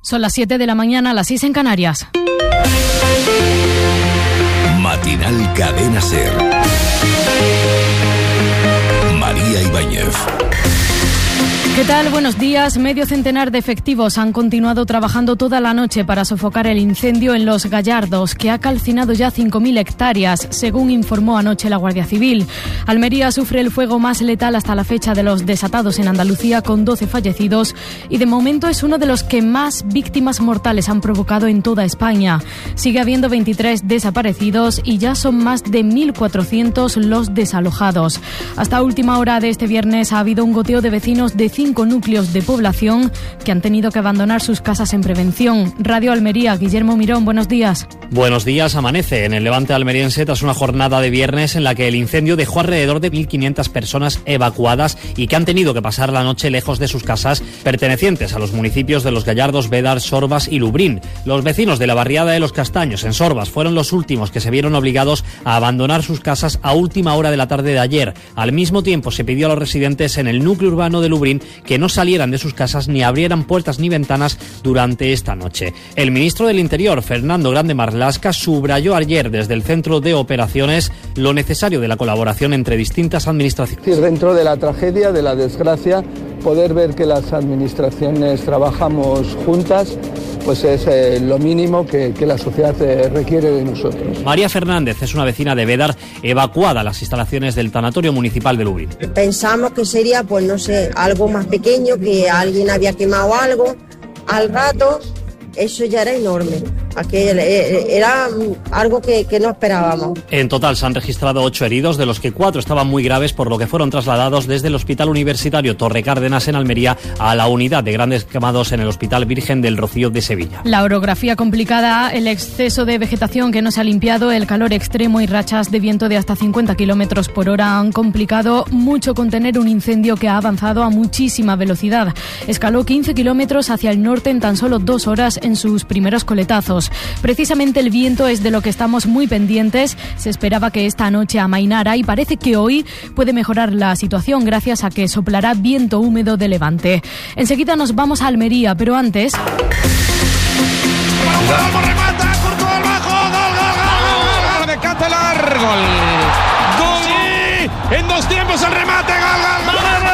Son las 7 de la mañana, las 6 en Canarias. Matinal Cadena SER. María Ibáñez. ¿Qué tal? Buenos días. Medio centenar de efectivos han continuado trabajando toda la noche para sofocar el incendio en Los Gallardos, que ha calcinado ya 5.000 hectáreas, según informó anoche la Guardia Civil. Almería sufre el fuego más letal hasta la fecha de los desatados en Andalucía, con 12 fallecidos, y de momento es uno de los que más víctimas mortales han provocado en toda España. Sigue habiendo 23 desaparecidos y ya son más de 1.400 los desalojados. Hasta última hora de este viernes ha habido un goteo de vecinos de 5 núcleos de población que han tenido que abandonar sus casas en prevención. Radio Almería, Guillermo Mirón, buenos días. Buenos días. Amanece en el levante almeriense tras una jornada de viernes en la que el incendio dejó alrededor de 1.500 personas evacuadas y que han tenido que pasar la noche lejos de sus casas, pertenecientes a los municipios de Los Gallardos, Bédar, Sorbas y Lubrín. Los vecinos de la barriada de Los Castaños, en Sorbas, fueron los últimos que se vieron obligados a abandonar sus casas a última hora de la tarde de ayer. Al mismo tiempo se pidió a los residentes en el núcleo urbano de Lubrín que no salieran de sus casas ni abrieran puertas ni ventanas durante esta noche. El ministro del Interior, Fernando Grande Marlaska, subrayó ayer desde el Centro de Operaciones lo necesario de la colaboración entre distintas administraciones. Dentro de la tragedia, de la desgracia, poder ver que las administraciones trabajamos juntas, pues es lo mínimo que la sociedad requiere de nosotros. María Fernández es una vecina de Bédar evacuada a las instalaciones del tanatorio municipal de Lubrín. Pensamos que sería, pues no sé, algo más pequeño, que alguien había quemado algo. Al rato, eso ya era enorme. Era algo que no esperábamos. En total se han registrado 8 heridos, de los que 4 estaban muy graves, por lo que fueron trasladados desde el Hospital Universitario Torre Cárdenas en Almería a la unidad de grandes quemados en el Hospital Virgen del Rocío de Sevilla. La orografía complicada, el exceso de vegetación que no se ha limpiado, el calor extremo y rachas de viento de hasta 50 kilómetros por hora han complicado mucho contener un incendio que ha avanzado a muchísima velocidad. Escaló 15 kilómetros hacia el norte en tan solo 2 horas en sus primeros coletazos. Precisamente el viento es de lo que estamos muy pendientes. Se esperaba que esta noche amainara y parece que hoy puede mejorar la situación gracias a que soplará viento húmedo de levante. Enseguida nos vamos a Almería, pero antes... remata, Courtois al bajo, gol, de Catalar, gol, sí, en 2 tiempos el remate, gol,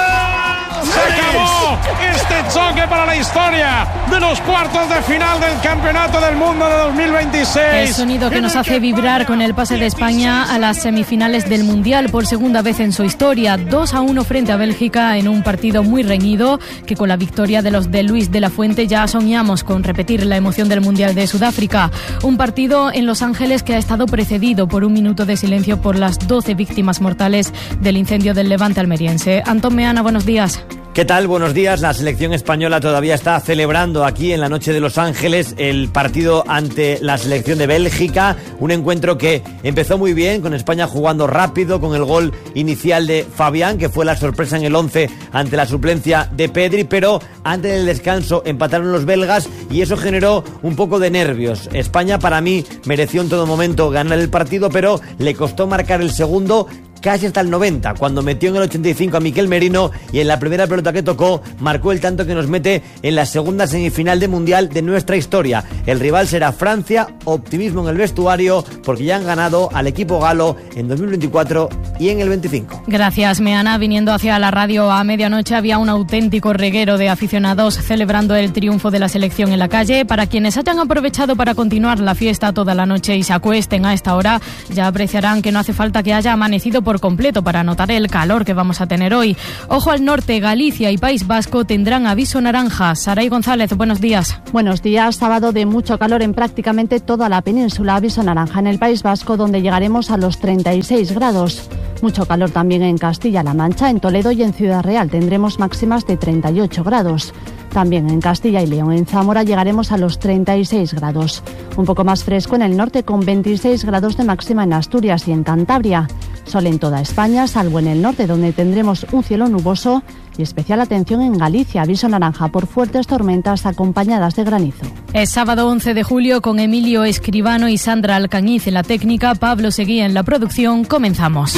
se acabó este choque para la historia de los cuartos de final del Campeonato del Mundo de 2026. El sonido que nos hace vibrar con el pase de España a las semifinales del Mundial por segunda vez en su historia. 2-1 frente a Bélgica en un partido muy reñido, que con la victoria de los de Luis de la Fuente ya soñamos con repetir la emoción del Mundial de Sudáfrica. Un partido en Los Ángeles que ha estado precedido por un minuto de silencio por las 12 víctimas mortales del incendio del levante almeriense. Antón Meana, buenos días. ¿Qué tal? Buenos días. La selección española todavía está celebrando aquí en la noche de Los Ángeles el partido ante la selección de Bélgica. Un encuentro que empezó muy bien, con España jugando rápido, con el gol inicial de Fabián, que fue la sorpresa en el 11 ante la suplencia de Pedri, pero antes del descanso empataron los belgas y eso generó un poco de nervios. España, para mí, mereció en todo momento ganar el partido, pero le costó marcar el segundo casi hasta el 90, cuando metió en el 85 a Miquel Merino y en la primera pelota que tocó marcó el tanto que nos mete en la segunda semifinal de Mundial de nuestra historia. El rival será Francia. Optimismo en el vestuario porque ya han ganado al equipo galo en 2024 y en el 25. Gracias, Meana. Viniendo hacia la radio a medianoche había un auténtico reguero de aficionados celebrando el triunfo de la selección en la calle. Para quienes hayan aprovechado para continuar la fiesta toda la noche y se acuesten a esta hora, ya apreciarán que no hace falta que haya amanecido por completo para notar el calor que vamos a tener hoy. Ojo al norte, Galicia y País Vasco tendrán aviso naranja. Saray González, buenos días. Buenos días. Sábado de mucho calor en prácticamente toda la península. Aviso naranja en el País Vasco, donde llegaremos a los 36 grados. Mucho calor también en Castilla-La Mancha, en Toledo y en Ciudad Real. Tendremos máximas de 38 grados. También en Castilla y León, en Zamora, llegaremos a los 36 grados. Un poco más fresco en el norte, con 26 grados de máxima en Asturias y en Cantabria. Sol en toda España, salvo en el norte, donde tendremos un cielo nuboso, y especial atención en Galicia, aviso naranja por fuertes tormentas acompañadas de granizo. Es sábado 11 de julio, con Emilio Escribano y Sandra Alcañiz en la técnica, Pablo Seguía en la producción. Comenzamos.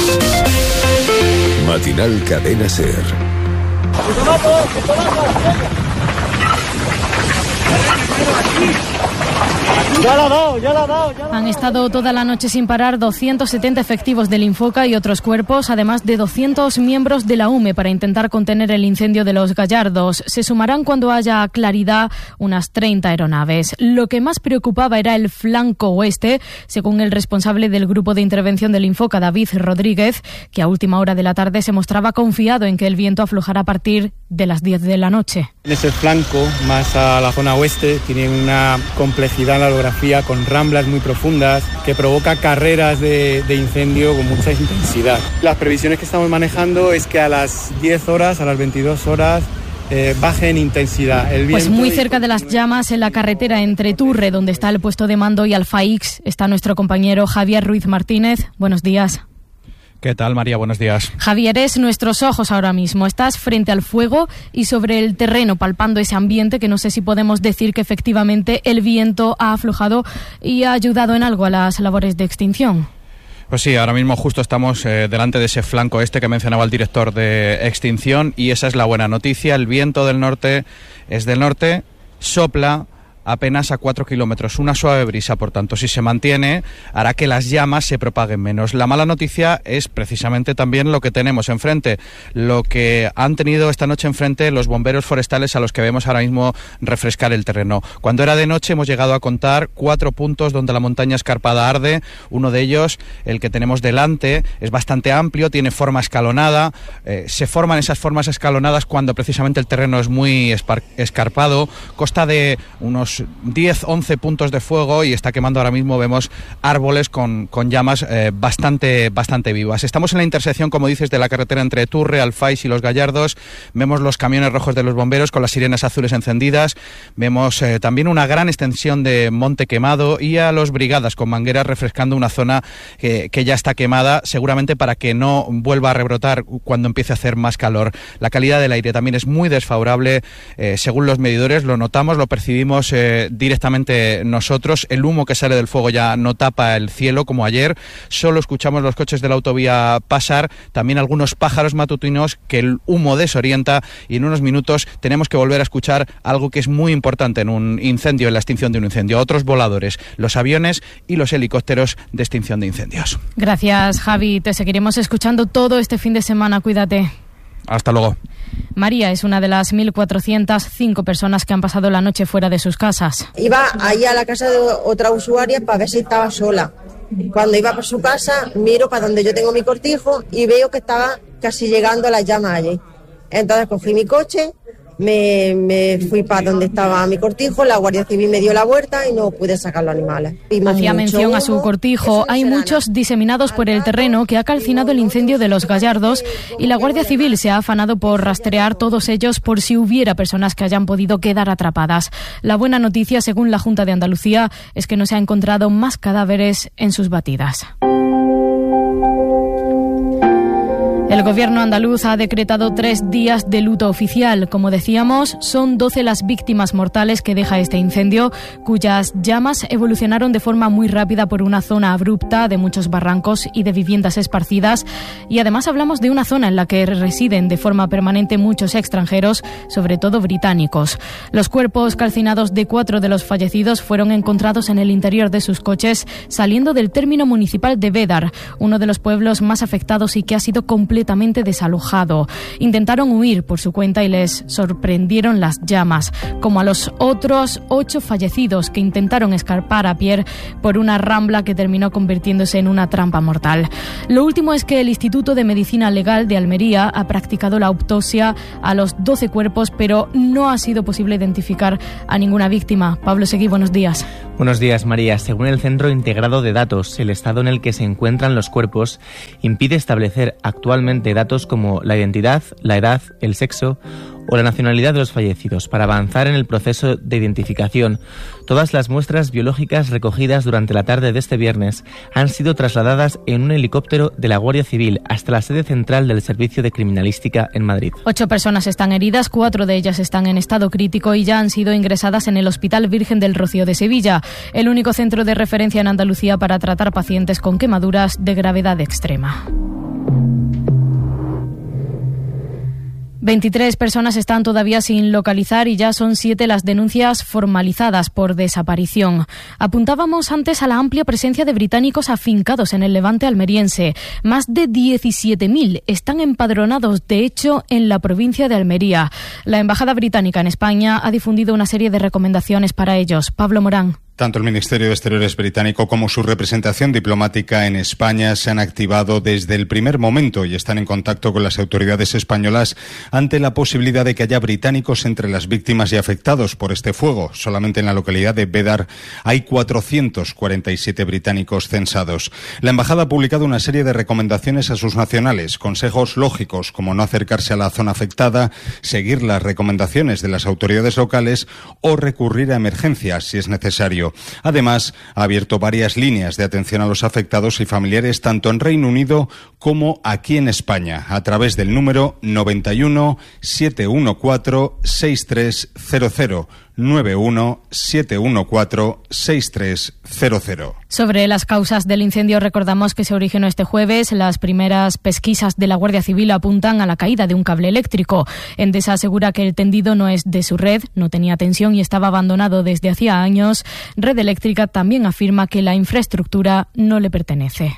Matinal Cadena SER. ¡Ya la ha dado! Han estado toda la noche sin parar 270 efectivos del Infoca y otros cuerpos, además de 200 miembros de la UME para intentar contener el incendio de los Gallardos. Se sumarán cuando haya claridad unas 30 aeronaves. Lo que más preocupaba era el flanco oeste, según el responsable del grupo de intervención del Infoca, David Rodríguez, que a última hora de la tarde se mostraba confiado en que el viento aflojará a partir de las 10 de la noche. En ese flanco, más a la zona oeste, tiene una complejidad en la orografía con ramblas muy profundas que provoca carreras de incendio con mucha intensidad. Las previsiones que estamos manejando es que a las 10 horas, a las 22 horas, baje en intensidad. El viento pues muy cerca de las llamas, en la carretera entre Turre, donde está el puesto de mando, y Alfaix, está nuestro compañero Javier Ruiz Martínez. Buenos días. ¿Qué tal, María? Buenos días. Javier, es nuestros ojos ahora mismo. Estás frente al fuego y sobre el terreno, palpando ese ambiente que no sé si podemos decir que efectivamente el viento ha aflojado y ha ayudado en algo a las labores de extinción. Pues sí, ahora mismo justo estamos delante de ese flanco este que mencionaba el director de extinción, y esa es la buena noticia. El viento del norte es del norte, sopla apenas a 4 kilómetros, una suave brisa, por tanto, si se mantiene, hará que las llamas se propaguen menos. La mala noticia es precisamente también lo que tenemos enfrente, lo que han tenido esta noche enfrente los bomberos forestales, a los que vemos ahora mismo refrescar el terreno. Cuando era de noche hemos llegado a contar 4 puntos donde la montaña escarpada arde. Uno de ellos, el que tenemos delante, es bastante amplio, tiene forma escalonada. Se forman esas formas escalonadas cuando precisamente el terreno es muy escarpado. Consta de unos 10-11 puntos de fuego y está quemando ahora mismo. Vemos árboles con llamas bastante vivas. Estamos en la intersección, como dices, de la carretera entre Turre, Alfaix y Los Gallardos. Vemos los camiones rojos de los bomberos con las sirenas azules encendidas. Vemos también una gran extensión de monte quemado y a los brigadas con mangueras refrescando una zona que ya está quemada, seguramente para que no vuelva a rebrotar cuando empiece a hacer más calor. La calidad del aire también es muy desfavorable, según los medidores, lo notamos, lo percibimos directamente nosotros. El humo que sale del fuego ya no tapa el cielo como ayer, solo escuchamos los coches de la autovía pasar, también algunos pájaros matutinos que el humo desorienta, y en unos minutos tenemos que volver a escuchar algo que es muy importante en un incendio, en la extinción de un incendio: otros voladores, los aviones y los helicópteros de extinción de incendios. Gracias, Javi, te seguiremos escuchando todo este fin de semana, cuídate. Hasta luego. María es una de las 1.405 personas que han pasado la noche fuera de sus casas. Iba ahí a la casa de otra usuaria para ver si estaba sola. Cuando iba por su casa, miro para donde yo tengo mi cortijo y veo que estaba casi llegando a las llamas allí. Entonces cogí mi coche, me fui para donde estaba mi cortijo, la Guardia Civil me dio la vuelta y no pude sacar los animales. Hacía mención a su cortijo. Hay muchos diseminados por el terreno que ha calcinado el incendio de Los Gallardos, y la Guardia Civil se ha afanado por rastrear todos ellos por si hubiera personas que hayan podido quedar atrapadas. La buena noticia, según la Junta de Andalucía, es que no se ha encontrado más cadáveres en sus batidas. El gobierno andaluz ha decretado 3 días de luto oficial. Como decíamos, son 12 las víctimas mortales que deja este incendio, cuyas llamas evolucionaron de forma muy rápida por una zona abrupta de muchos barrancos y de viviendas esparcidas. Y además hablamos de una zona en la que residen de forma permanente muchos extranjeros, sobre todo británicos. Los cuerpos calcinados de 4 de los fallecidos fueron encontrados en el interior de sus coches, saliendo del término municipal de Bédar, uno de los pueblos más afectados y que ha sido completamente desalojado. Intentaron huir por su cuenta y les sorprendieron las llamas, como a los otros 8 fallecidos que intentaron escapar a pie por una rambla que terminó convirtiéndose en una trampa mortal. Lo último es que el Instituto de Medicina Legal de Almería ha practicado la autopsia a los 12 cuerpos, pero no ha sido posible identificar a ninguna víctima. Pablo Seguí, buenos días. Buenos días, María. Según el Centro Integrado de Datos, el estado en el que se encuentran los cuerpos impide establecer actualmente datos como la identidad, la edad, el sexo o la nacionalidad de los fallecidos. Para avanzar en el proceso de identificación, todas las muestras biológicas recogidas durante la tarde de este viernes han sido trasladadas en un helicóptero de la Guardia Civil hasta la sede central del Servicio de Criminalística en Madrid. 8 personas están heridas, 4 de ellas están en estado crítico y ya han sido ingresadas en el Hospital Virgen del Rocío de Sevilla, el único centro de referencia en Andalucía para tratar pacientes con quemaduras de gravedad extrema. 23 personas están todavía sin localizar y ya son 7 las denuncias formalizadas por desaparición. Apuntábamos antes a la amplia presencia de británicos afincados en el levante almeriense. Más de 17.000 están empadronados, de hecho, en la provincia de Almería. La Embajada Británica en España ha difundido una serie de recomendaciones para ellos. Pablo Morán. Tanto el Ministerio de Exteriores británico como su representación diplomática en España se han activado desde el primer momento y están en contacto con las autoridades españolas ante la posibilidad de que haya británicos entre las víctimas y afectados por este fuego. Solamente en la localidad de Bédar hay 447 británicos censados. La embajada ha publicado una serie de recomendaciones a sus nacionales, consejos lógicos como no acercarse a la zona afectada, seguir las recomendaciones de las autoridades locales o recurrir a emergencias si es necesario. Además, ha abierto varias líneas de atención a los afectados y familiares tanto en Reino Unido como aquí en España, a través del número 91 714 6300. 91 714 6300. Sobre las causas del incendio, recordamos que se originó este jueves. Las primeras pesquisas de la Guardia Civil apuntan a la caída de un cable eléctrico. Endesa asegura que el tendido no es de su red, no tenía tensión y estaba abandonado desde hacía años. Red Eléctrica también afirma que la infraestructura no le pertenece.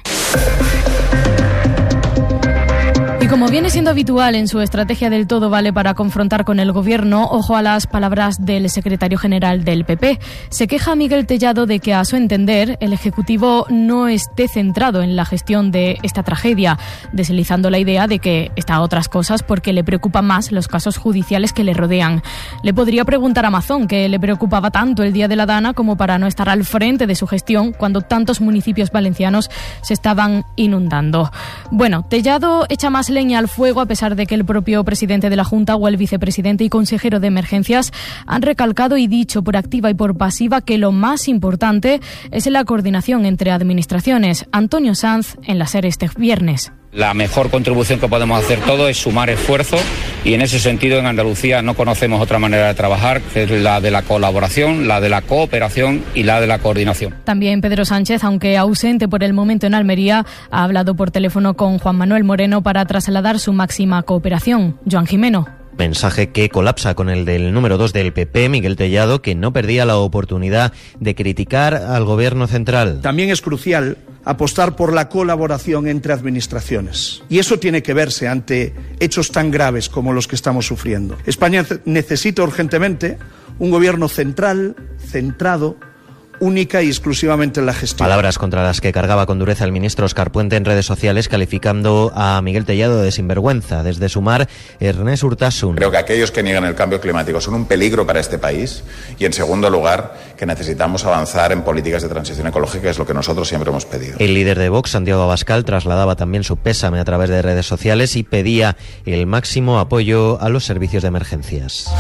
Y como viene siendo habitual en su estrategia del todo vale para confrontar con el gobierno, ojo a las palabras del secretario general del PP. Se queja Miguel Tellado de que, a su entender, el Ejecutivo no esté centrado en la gestión de esta tragedia, deslizando la idea de que está a otras cosas porque le preocupan más los casos judiciales que le rodean. Le podría preguntar a Mazón qué le preocupaba tanto el día de la Dana como para no estar al frente de su gestión cuando tantos municipios valencianos se estaban inundando. Bueno, Tellado echa más leña al fuego a pesar de que el propio presidente de la Junta o el vicepresidente y consejero de Emergencias han recalcado y dicho por activa y por pasiva que lo más importante es la coordinación entre administraciones. Antonio Sanz en la SER este viernes. La mejor contribución que podemos hacer todos es sumar esfuerzos y en ese sentido en Andalucía no conocemos otra manera de trabajar que es la de la colaboración, la de la cooperación y la de la coordinación. También Pedro Sánchez, aunque ausente por el momento en Almería, ha hablado por teléfono con Juan Manuel Moreno para trasladar su máxima cooperación. Joan Jimeno. Mensaje que colapsa con el del número 2 del PP, Miguel Tellado, que no perdía la oportunidad de criticar al gobierno central. También es crucial apostar por la colaboración entre administraciones. Y eso tiene que verse ante hechos tan graves como los que estamos sufriendo. España necesita urgentemente un gobierno central, centrado, única y exclusivamente en la gestión. Palabras contra las que cargaba con dureza el ministro Óscar Puente en redes sociales, calificando a Miguel Tellado de sinvergüenza. Desde Sumar, Ernest Urtasun. Creo que aquellos que niegan el cambio climático son un peligro para este país y, en segundo lugar, que necesitamos avanzar en políticas de transición ecológica, que es lo que nosotros siempre hemos pedido. El líder de Vox, Santiago Abascal, trasladaba también su pésame a través de redes sociales y pedía el máximo apoyo a los servicios de emergencias.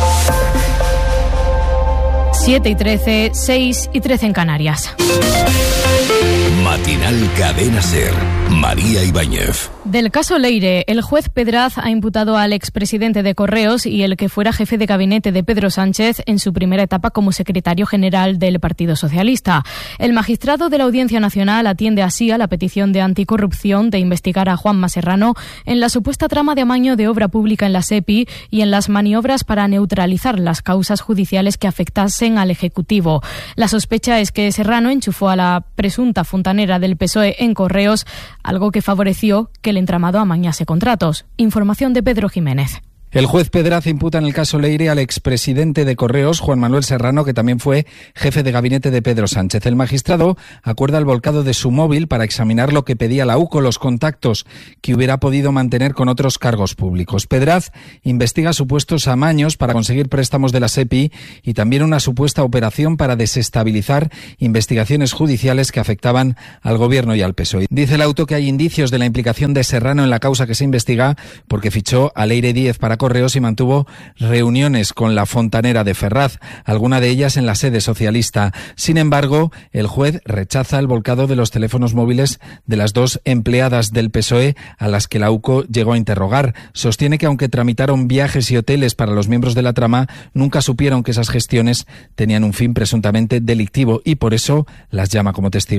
7:13, 6:13 en Canarias. Matinal Cadena SER. María Ibáñez. Del caso Leire, el juez Pedraz ha imputado al expresidente de Correos y el que fuera jefe de gabinete de Pedro Sánchez en su primera etapa como secretario general del Partido Socialista. El magistrado de la Audiencia Nacional atiende así a la petición de anticorrupción de investigar a Juanma Serrano en la supuesta trama de amaño de obra pública en la SEPI y en las maniobras para neutralizar las causas judiciales que afectasen al Ejecutivo. La sospecha es que Serrano enchufó a la presunta fontanera del PSOE en Correos, algo que favoreció que el entramado amañase contratos. Información de Pedro Jiménez. El juez Pedraz imputa en el caso Leire al expresidente de Correos, Juan Manuel Serrano, que también fue jefe de gabinete de Pedro Sánchez. El magistrado acuerda el volcado de su móvil para examinar lo que pedía la UCO, los contactos que hubiera podido mantener con otros cargos públicos. Pedraz investiga supuestos amaños para conseguir préstamos de la SEPI y también una supuesta operación para desestabilizar investigaciones judiciales que afectaban al gobierno y al PSOE. Dice el auto que hay indicios de la implicación de Serrano en la causa que se investiga porque fichó a Leire Díez para Correos y mantuvo reuniones con la fontanera de Ferraz, alguna de ellas en la sede socialista. Sin embargo, el juez rechaza el volcado de los teléfonos móviles de las dos empleadas del PSOE a las que la UCO llegó a interrogar. Sostiene que aunque tramitaron viajes y hoteles para los miembros de la trama, nunca supieron que esas gestiones tenían un fin presuntamente delictivo y por eso las llama como testigos.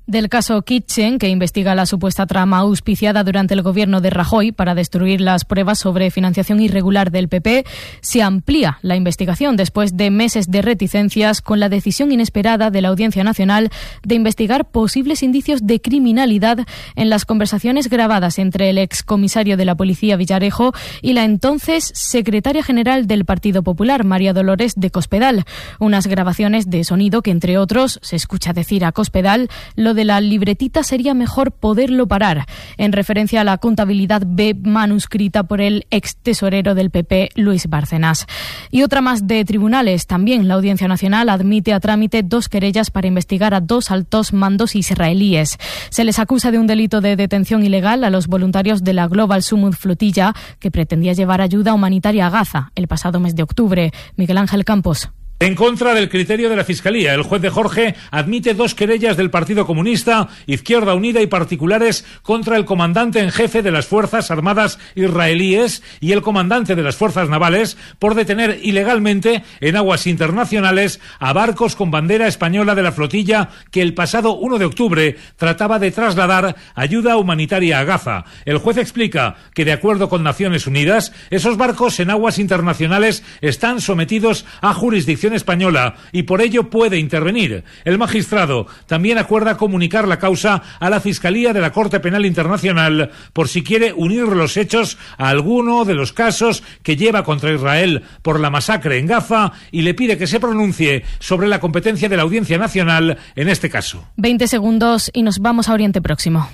Del caso Kitchen, que investiga la supuesta trama auspiciada durante el gobierno de Rajoy para destruir las pruebas sobre financiación irregular del PP, se amplía la investigación después de meses de reticencias con la decisión inesperada de la Audiencia Nacional de investigar posibles indicios de criminalidad en las conversaciones grabadas entre el excomisario de la Policía Villarejo y la entonces secretaria general del Partido Popular, María Dolores de Cospedal. Unas grabaciones de sonido que, entre otros, se escucha decir a Cospedal lo de la libretita sería mejor poderlo parar, en referencia a la contabilidad B manuscrita por el ex tesorero del PP, Luis Bárcenas. Y otra más de tribunales. También la Audiencia Nacional admite a trámite 2 querellas para investigar a 2 altos mandos israelíes. Se les acusa de un delito de detención ilegal a los voluntarios de la Global Summit Flotilla, que pretendía llevar ayuda humanitaria a Gaza el pasado mes de octubre. Miguel Ángel Campos. En contra del criterio de la Fiscalía, el juez de Jorge admite 2 querellas del Partido Comunista, Izquierda Unida y particulares contra el comandante en jefe de las Fuerzas Armadas israelíes y el comandante de las Fuerzas Navales por detener ilegalmente en aguas internacionales a barcos con bandera española de la flotilla que el pasado 1 de octubre trataba de trasladar ayuda humanitaria a Gaza. El juez explica que, de acuerdo con Naciones Unidas, esos barcos en aguas internacionales están sometidos a jurisdicción española y por ello puede intervenir. El magistrado también acuerda comunicar la causa a la Fiscalía de la Corte Penal Internacional por si quiere unir los hechos a alguno de los casos que lleva contra Israel por la masacre en Gaza y le pide que se pronuncie sobre la competencia de la Audiencia Nacional en este caso. 20 segundos y nos vamos a Oriente Próximo.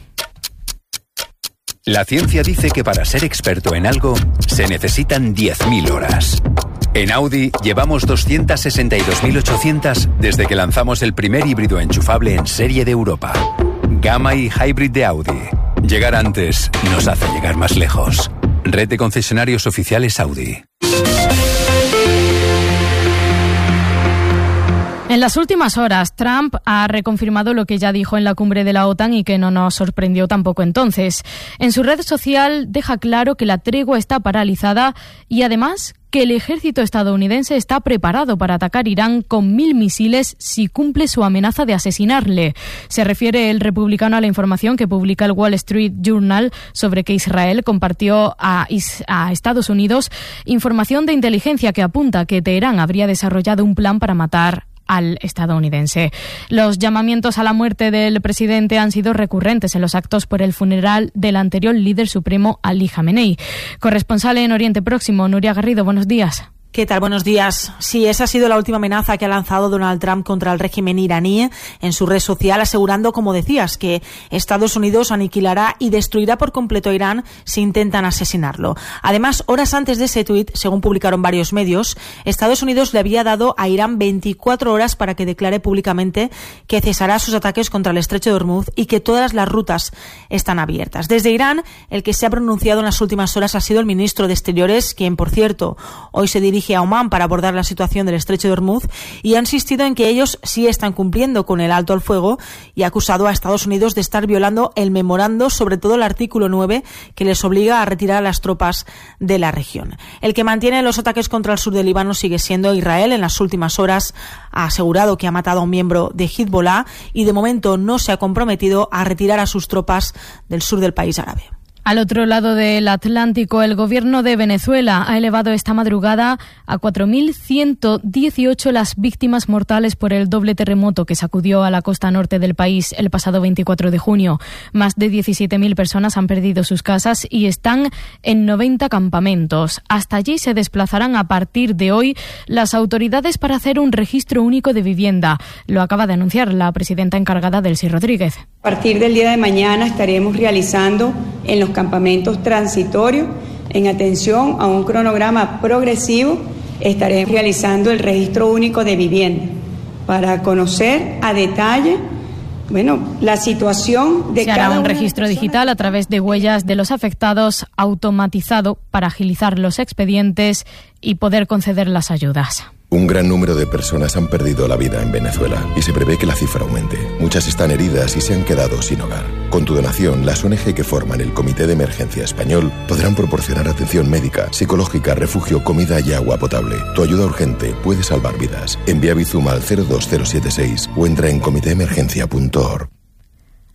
La ciencia dice que para ser experto en algo se necesitan 10.000 horas. En Audi llevamos 262.800 desde que lanzamos el primer híbrido enchufable en serie de Europa. Gamma y Hybrid de Audi. Llegar antes nos hace llegar más lejos. Red de concesionarios oficiales Audi. En las últimas horas, Trump ha reconfirmado lo que ya dijo en la cumbre de la OTAN y que no nos sorprendió tampoco entonces. En su red social deja claro que la tregua está paralizada y además que el ejército estadounidense está preparado para atacar Irán con 1.000 misiles si cumple su amenaza de asesinarle. Se refiere el republicano a la información que publica el Wall Street Journal sobre que Israel compartió a Estados Unidos información de inteligencia que apunta que Teherán habría desarrollado un plan para matar al estadounidense. Los llamamientos a la muerte del presidente han sido recurrentes en los actos por el funeral del anterior líder supremo Ali Khamenei. Corresponsal en Oriente Próximo, Nuria Garrido, buenos días. ¿Qué tal? Buenos días. Sí, esa ha sido la última amenaza que ha lanzado Donald Trump contra el régimen iraní en su red social, asegurando, como decías, que Estados Unidos aniquilará y destruirá por completo a Irán si intentan asesinarlo. Además, horas antes de ese tuit, según publicaron varios medios, Estados Unidos le había dado a Irán 24 horas para que declare públicamente que cesará sus ataques contra el estrecho de Hormuz y que todas las rutas están abiertas. Desde Irán, el que se ha pronunciado en las últimas horas ha sido el ministro de Exteriores, quien, por cierto, hoy se dirige a Omán para abordar la situación del estrecho de Hormuz y ha insistido en que ellos sí están cumpliendo con el alto al fuego y ha acusado a Estados Unidos de estar violando el memorando, sobre todo el artículo 9, que les obliga a retirar a las tropas de la región. El que mantiene los ataques contra el sur del Líbano sigue siendo Israel. En las últimas horas ha asegurado que ha matado a un miembro de Hezbollah y de momento no se ha comprometido a retirar a sus tropas del sur del país árabe. Al otro lado del Atlántico, el gobierno de Venezuela ha elevado esta madrugada a 4.118 las víctimas mortales por el doble terremoto que sacudió a la costa norte del país el pasado 24 de junio. Más de 17.000 personas han perdido sus casas y están en 90 campamentos. Hasta allí se desplazarán a partir de hoy las autoridades para hacer un registro único de vivienda. Lo acaba de anunciar la presidenta encargada, Delcy Rodríguez. A partir del día de mañana estaremos realizando en los campamentos transitorios, en atención a un cronograma progresivo, estaremos realizando el registro único de vivienda para conocer a detalle la situación de cada uno. Se hará un registro digital a través de huellas de los afectados, automatizado para agilizar los expedientes y poder conceder las ayudas. Un gran número de personas han perdido la vida en Venezuela y se prevé que la cifra aumente. Muchas están heridas y se han quedado sin hogar. Con tu donación, las ONG que forman el Comité de Emergencia Español podrán proporcionar atención médica, psicológica, refugio, comida y agua potable. Tu ayuda urgente puede salvar vidas. Envía Bizum al 02076 o entra en comitéemergencia.org.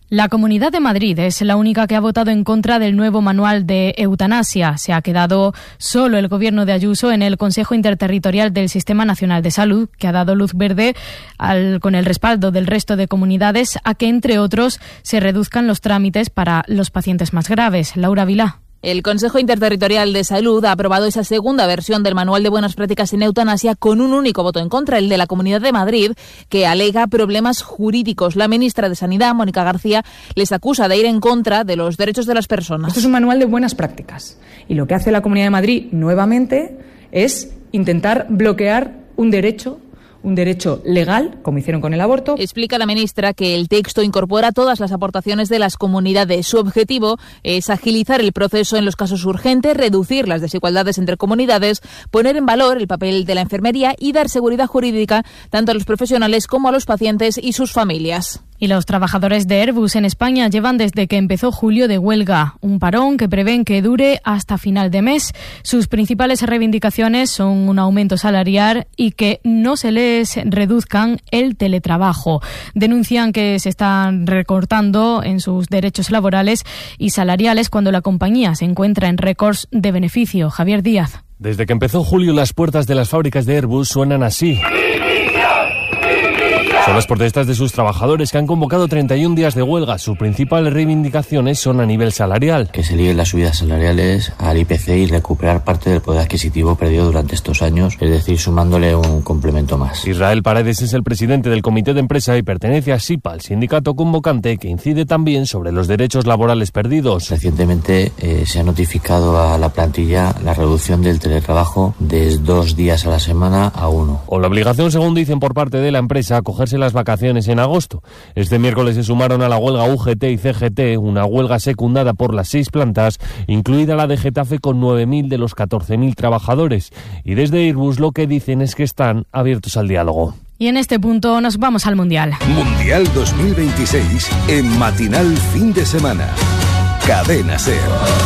La Comunidad de Madrid es la única que ha votado en contra del nuevo manual de eutanasia. Se ha quedado solo el gobierno de Ayuso en el Consejo Interterritorial del Sistema Nacional de Salud, que ha dado luz verde con el respaldo del resto de comunidades a que, entre otros, se reduzcan los trámites para los pacientes más graves. Laura Vilá. El Consejo Interterritorial de Salud ha aprobado esa segunda versión del Manual de Buenas Prácticas en Eutanasia con un único voto en contra, el de la Comunidad de Madrid, que alega problemas jurídicos. La ministra de Sanidad, Mónica García, les acusa de ir en contra de los derechos de las personas. Esto es un manual de buenas prácticas y lo que hace la Comunidad de Madrid nuevamente es intentar bloquear un derecho legal, como hicieron con el aborto. Explica la ministra que el texto incorpora todas las aportaciones de las comunidades. Su objetivo es agilizar el proceso en los casos urgentes, reducir las desigualdades entre comunidades, poner en valor el papel de la enfermería y dar seguridad jurídica tanto a los profesionales como a los pacientes y sus familias. Y los trabajadores de Airbus en España llevan desde que empezó julio de huelga, un parón que prevén que dure hasta final de mes. Sus principales reivindicaciones son un aumento salarial y que no se les reduzcan el teletrabajo. Denuncian que se están recortando en sus derechos laborales y salariales cuando la compañía se encuentra en récords de beneficio. Javier Díaz. Desde que empezó julio, las puertas de las fábricas de Airbus suenan así. Son las protestas de sus trabajadores que han convocado 31 días de huelga. Sus principales reivindicaciones son a nivel salarial. Que se liguen las subidas salariales al IPC y recuperar parte del poder adquisitivo perdido durante estos años, es decir, sumándole un complemento más. Israel Paredes es el presidente del comité de empresa y pertenece a SIPA, el sindicato convocante que incide también sobre los derechos laborales perdidos. Recientemente se ha notificado a la plantilla la reducción del teletrabajo de 2 días a la semana a 1. O la obligación, según dicen por parte de la empresa, a cogerse las vacaciones en agosto. Este miércoles se sumaron a la huelga UGT y CGT, una huelga secundada por las 6 plantas, incluida la de Getafe con 9.000 de los 14.000 trabajadores. Y desde Airbus lo que dicen es que están abiertos al diálogo. Y en este punto nos vamos al Mundial. Mundial 2026 en Matinal Fin de Semana. Cadena SER.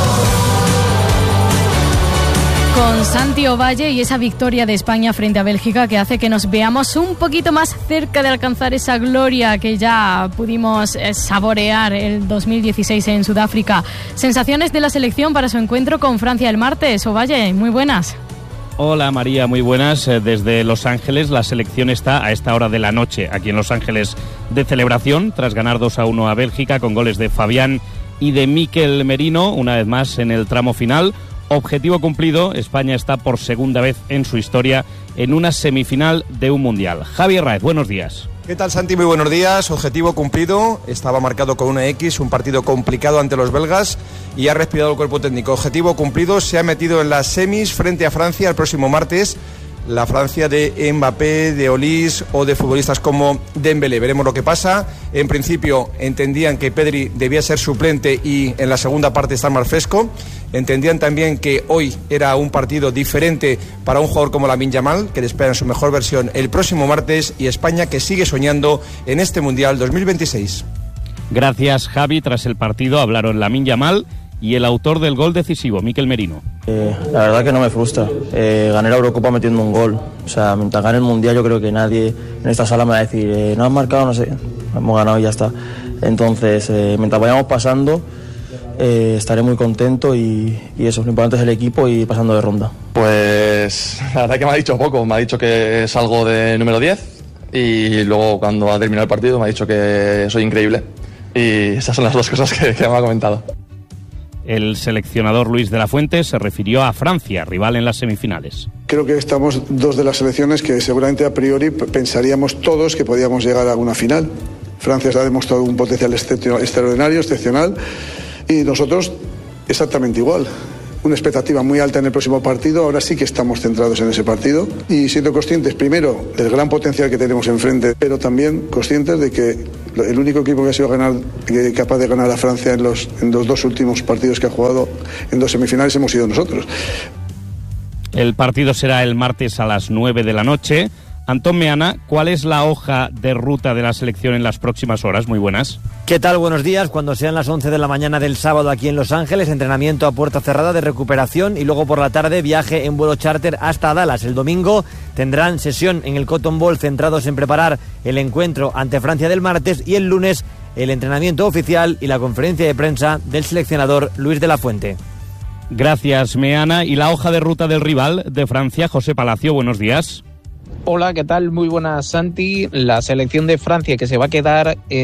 Con Santi Ovalle y esa victoria de España frente a Bélgica que hace que nos veamos un poquito más cerca de alcanzar esa gloria que ya pudimos saborear el 2016 en Sudáfrica. Sensaciones de la selección para su encuentro con Francia el martes. Ovalle, muy buenas. Hola María, muy buenas. Desde Los Ángeles la selección está a esta hora de la noche aquí en Los Ángeles de celebración tras ganar 2-1 a Bélgica con goles de Fabián y de Mikel Merino, una vez más en el tramo final. Objetivo cumplido, España está por segunda vez en su historia en una semifinal de un mundial. Javier Raez, buenos días. ¿Qué tal, Santi? Muy buenos días. Objetivo cumplido, estaba marcado con una X, un partido complicado ante los belgas y ha respirado el cuerpo técnico. Objetivo cumplido, se ha metido en las semis frente a Francia el próximo martes. La Francia de Mbappé, de Olís o de futbolistas como Dembélé. Veremos lo que pasa. En principio entendían que Pedri debía ser suplente y en la segunda parte estar más fresco. Entendían también que hoy era un partido diferente para un jugador como Lamine Yamal, que le espera en su mejor versión el próximo martes, y España que sigue soñando en este Mundial 2026. Gracias, Javi. Tras el partido hablaron Lamine Yamal y el autor del gol decisivo, Mikel Merino. La verdad que no me frustra. Gané la Eurocopa metiendo un gol. O sea, mientras gane el Mundial yo creo que nadie en esta sala me va a decir no has marcado, no sé. Hemos ganado y ya está. Entonces, mientras vayamos pasando, estaré muy contento y eso, lo importante es el equipo y pasando de ronda. Pues la verdad que me ha dicho poco. Me ha dicho que salgo de número 10 y luego cuando ha terminado el partido me ha dicho que soy increíble. Y esas son las dos cosas que me ha comentado. El seleccionador Luis de la Fuente se refirió a Francia, rival en las semifinales. Creo que estamos dos de las selecciones que seguramente a priori pensaríamos todos que podíamos llegar a una final. Francia ha demostrado un potencial extraordinario, excepcional, y nosotros exactamente igual. Una expectativa muy alta en el próximo partido, ahora sí que estamos centrados en ese partido y siendo conscientes primero del gran potencial que tenemos enfrente, pero también conscientes de que el único equipo que ha sido capaz de ganar a Francia en los 2 últimos partidos que ha jugado en 2 semifinales hemos sido nosotros. El partido será el martes a las 9 de la noche. Antón Meana, ¿cuál es la hoja de ruta de la selección en las próximas horas? Muy buenas. ¿Qué tal? Buenos días. Cuando sean las 11 de la mañana del sábado aquí en Los Ángeles, entrenamiento a puerta cerrada de recuperación y luego por la tarde viaje en vuelo charter hasta Dallas. El domingo tendrán sesión en el Cotton Bowl centrados en preparar el encuentro ante Francia del martes y el lunes el entrenamiento oficial y la conferencia de prensa del seleccionador Luis de la Fuente. Gracias, Meana. Y la hoja de ruta del rival de Francia, José Palacio, buenos días. Hola, ¿qué tal? Muy buenas, Santi. La selección de Francia que se va a quedar